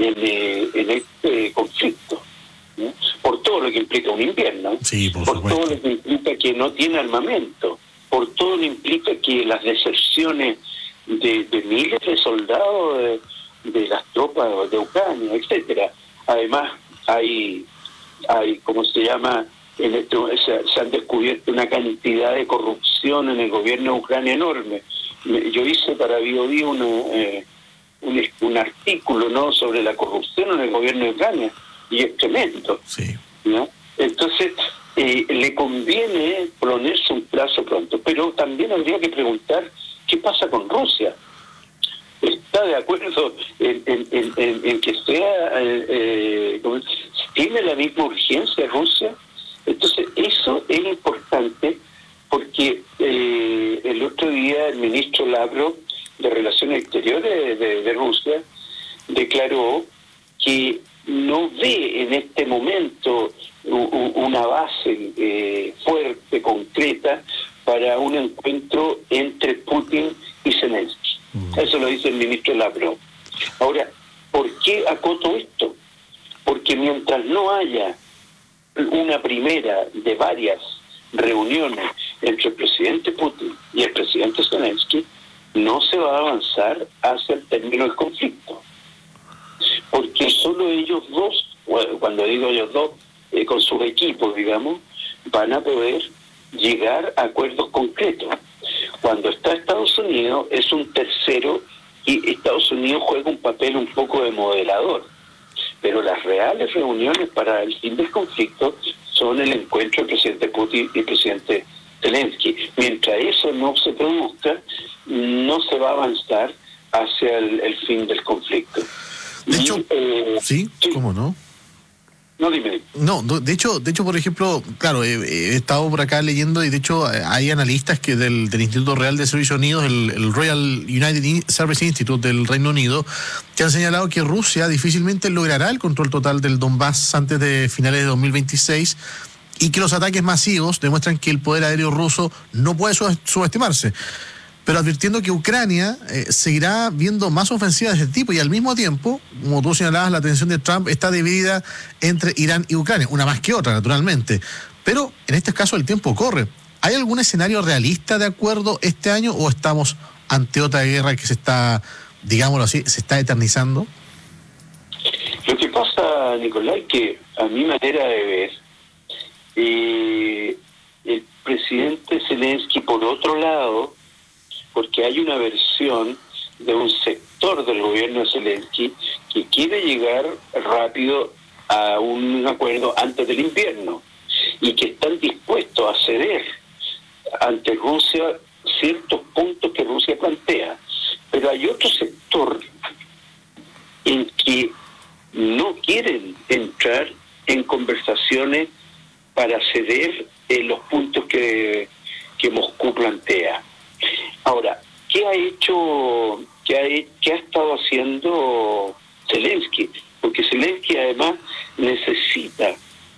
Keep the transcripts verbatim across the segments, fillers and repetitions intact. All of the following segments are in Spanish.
en, eh, en este conflicto, ¿no? Por todo lo que implica un invierno, sí, por, por todo lo que implica que no tiene armamento, por todo lo que implica que las deserciones de, de miles de soldados de, de las tropas de Ucrania, etcétera. Además, hay, hay ¿cómo se llama? En este, se, se han descubierto una cantidad de corrupción en el gobierno de Ucrania enorme. Yo hice para BioBio una, eh, un, un artículo, ¿no?, sobre la corrupción en el gobierno de Ucrania, y es tremendo, sí, ¿no? Entonces, eh, le conviene ponerse un plazo pronto, pero también habría que preguntar qué pasa con Rusia. ¿Está de acuerdo en, en, en, en, en que sea, eh, eh, tiene la misma urgencia Rusia? Entonces, eso es importante porque eh, el otro día el ministro Lavrov de Relaciones Exteriores de, de Rusia declaró que no ve en este momento una base eh, fuerte, concreta, para un encuentro entre Putin y Zelensky. Mm. Eso lo dice el ministro Lavrov. Ahora, ¿por qué acoto esto? Porque mientras no haya una primera de varias reuniones entre el presidente Putin y el presidente Zelensky, no se va a avanzar hacia el término del conflicto. Porque solo ellos dos, bueno, cuando digo ellos dos, eh, con sus equipos, digamos, van a poder llegar a acuerdos concretos. Cuando está Estados Unidos, es un tercero, y Estados Unidos juega un papel un poco de moderador. Pero las reales reuniones para el fin del conflicto son el encuentro del presidente Putin y el presidente Zelensky. Mientras eso no se produzca, no se va a avanzar hacia el, el fin del conflicto. De hecho, y, eh, sí, ¿cómo no? No, dime. No, de hecho, de hecho, por ejemplo, claro, he, he estado por acá leyendo y de hecho hay analistas que del, del Instituto Real de Servicios Unidos, el, el Royal United Service Institute del Reino Unido, que han señalado que Rusia difícilmente logrará el control total del Donbass antes de finales de dos mil veintiséis y que los ataques masivos demuestran que el poder aéreo ruso no puede subestimarse. Pero advirtiendo que Ucrania eh, seguirá viendo más ofensivas de este tipo y al mismo tiempo, como tú señalabas, la atención de Trump está dividida entre Irán y Ucrania, una más que otra, naturalmente. Pero en este caso el tiempo corre. ¿Hay algún escenario realista de acuerdo este año o estamos ante otra guerra que se está, digámoslo así, se está eternizando? Lo que pasa, Nicolás, que a mi manera de ver, eh, el presidente Zelensky, por otro lado, porque hay una versión de un sector del gobierno de Zelensky que quiere llegar rápido a un acuerdo antes del invierno y que están dispuestos a ceder ante Rusia ciertos puntos que Rusia plantea. Pero hay otro sector en que no quieren entrar en conversaciones para ceder en los puntos que, que Moscú plantea. Ahora, ¿qué ha hecho, qué ha, qué ha estado haciendo Zelensky? Porque Zelensky además necesita,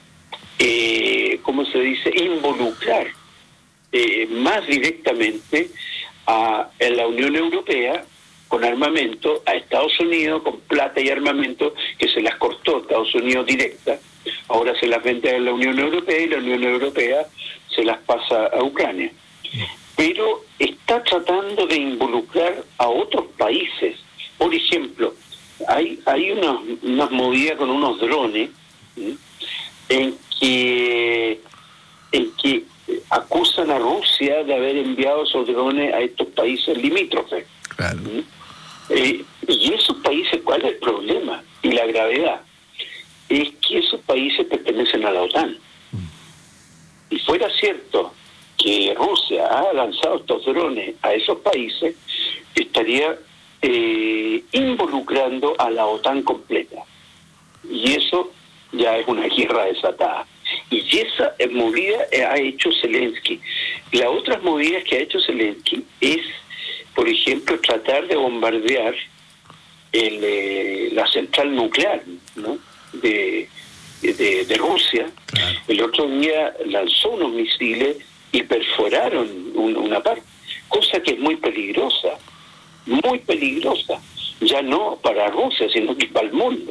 eh, ¿cómo se dice?, involucrar eh, más directamente a, a la Unión Europea con armamento, a Estados Unidos con plata y armamento que se las cortó Estados Unidos directa, ahora se las vende a la Unión Europea y la Unión Europea se las pasa a Ucrania. Pero está tratando de involucrar a otros países. Por ejemplo, hay hay unas, unas movidas con unos drones, ¿sí?, en que en que acusan a Rusia de haber enviado esos drones a estos países limítrofes. Claro. ¿Sí? Eh, y esos países, ¿cuál es el problema? Y la gravedad es que esos países pertenecen a la OTAN. Si fuera cierto que Rusia ha lanzado estos drones a esos países, estaría eh, involucrando a la OTAN completa. Y eso ya es una guerra desatada. Y esa movida ha hecho Zelensky. La otra movida que ha hecho Zelensky es, por ejemplo, tratar de bombardear el, eh, la central nuclear, ¿no?, de, de, de Rusia. Claro. El otro día lanzó unos misiles y perforaron un, una parte, cosa que es muy peligrosa, muy peligrosa, ya no para Rusia, sino que para el mundo.